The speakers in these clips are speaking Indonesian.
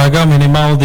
Olahraga minimal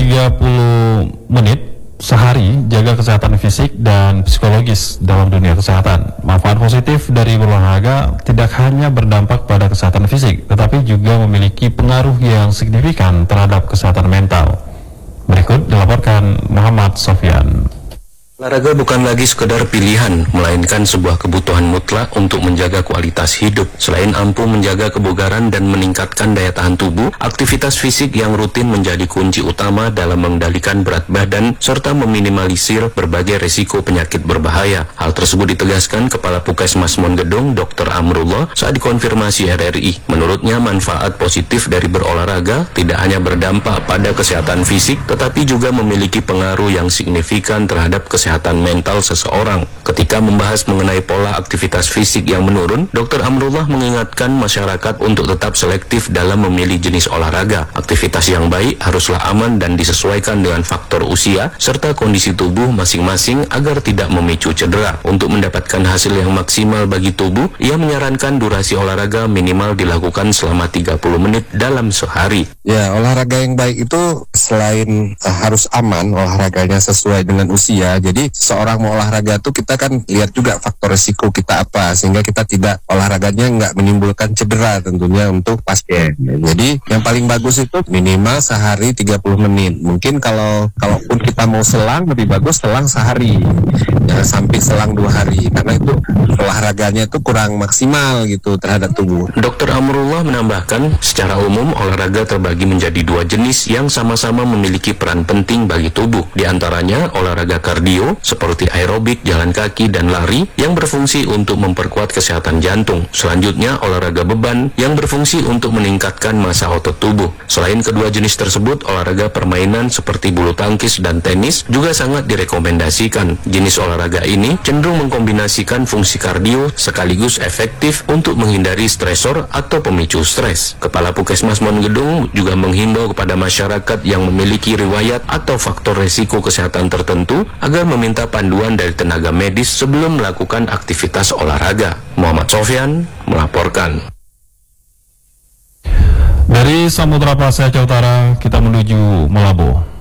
30 menit sehari, jaga kesehatan fisik dan psikologis dalam dunia kesehatan. Manfaat positif dari berolahraga tidak hanya berdampak pada kesehatan fisik, tetapi juga memiliki pengaruh yang signifikan terhadap kesehatan mental. Berikut dilaporkan Muhammad Sofyan. Olahraga bukan lagi sekedar pilihan, melainkan sebuah kebutuhan mutlak untuk menjaga kualitas hidup. Selain ampuh menjaga kebugaran dan meningkatkan daya tahan tubuh, aktivitas fisik yang rutin menjadi kunci utama dalam mengendalikan berat badan serta meminimalisir berbagai resiko penyakit berbahaya. Hal tersebut ditegaskan Kepala Puskesmas Monggedong, Dr. Amrullah, saat dikonfirmasi RRI. Menurutnya, manfaat positif dari berolahraga tidak hanya berdampak pada kesehatan fisik, tetapi juga memiliki pengaruh yang signifikan terhadap kesehatan mental seseorang. Ketika membahas mengenai pola aktivitas fisik yang menurun, Dr. Amrullah mengingatkan masyarakat untuk tetap selektif dalam memilih jenis olahraga. Aktivitas yang baik haruslah aman dan disesuaikan dengan faktor usia serta kondisi tubuh masing-masing agar tidak memicu cedera. Untuk mendapatkan hasil yang maksimal bagi tubuh, ia menyarankan durasi olahraga minimal dilakukan selama 30 menit dalam sehari. Ya, olahraga yang baik itu selain harus aman, olahraganya sesuai dengan usia. Jadi seorang mau olahraga tuh kita kan lihat juga faktor resiko kita apa, sehingga kita tidak olahraganya nggak menimbulkan cedera tentunya untuk pasien. Jadi yang paling bagus itu minimal sehari 30 menit. Mungkin kalaupun kita mau selang, lebih bagus selang sehari, jangan sampai selang 2 hari, karena itu olahraganya itu kurang maksimal gitu terhadap tubuh. Dr. Amrullah menambahkan, secara umum olahraga terbagi menjadi 2 jenis yang sama-sama memiliki peran penting bagi tubuh. Di antaranya olahraga kardio seperti aerobik, jalan kaki, dan lari yang berfungsi untuk memperkuat kesehatan jantung. Selanjutnya, olahraga beban yang berfungsi untuk meningkatkan massa otot tubuh. Selain kedua jenis tersebut, olahraga permainan seperti bulu tangkis dan tenis juga sangat direkomendasikan. Jenis olahraga ini cenderung mengkombinasikan fungsi kardio sekaligus efektif untuk menghindari stresor atau pemicu stres. Kepala Puskesmas Monggedong juga menghimbau kepada masyarakat yang memiliki riwayat atau faktor resiko kesehatan tertentu agar meminta panduan dari tenaga medis sebelum melakukan aktivitas olahraga. Muhammad Sofyan melaporkan. Dari Samudra Pasai Utara kita menuju Malabo.